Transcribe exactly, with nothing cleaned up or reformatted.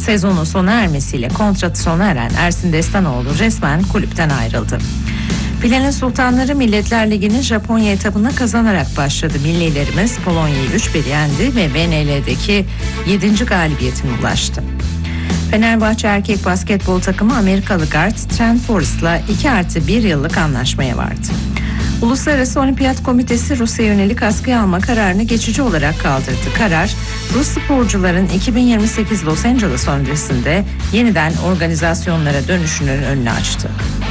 Sezonun sona ermesiyle kontratı sona eren Ersin Destanoğlu resmen kulüpten ayrıldı. Filenin Sultanları Milletler Ligi'nin Japonya etabına kazanarak başladı. Millilerimiz Polonya'yı üç bir yendi ve V N L'deki yedinci galibiyetine ulaştı. Fenerbahçe erkek basketbol takımı Amerikalı guard Trent Forrest'la iki artı bir yıllık anlaşmaya vardı. Uluslararası Olimpiyat Komitesi Rusya yönelik askıya alma kararını geçici olarak kaldırdı. Karar, Rus sporcuların iki bin yirmi sekiz Los Angeles öncesinde yeniden organizasyonlara dönüşünün önünü açtı.